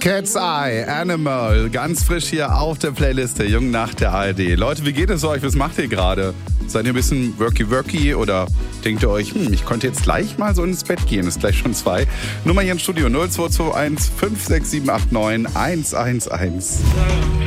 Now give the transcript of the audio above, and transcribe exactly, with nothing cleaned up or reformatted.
Cat's Eye, Animal, ganz frisch hier auf der Playliste, Jung nach der A R D. Leute, wie geht es euch? Was macht ihr gerade? Seid ihr ein bisschen worky-worky oder denkt ihr euch, hm, ich konnte jetzt gleich mal so ins Bett gehen, ist gleich schon zwei. Nummer hier im Studio null zwei zwei eins fünf sechs sieben acht neun eins eins eins.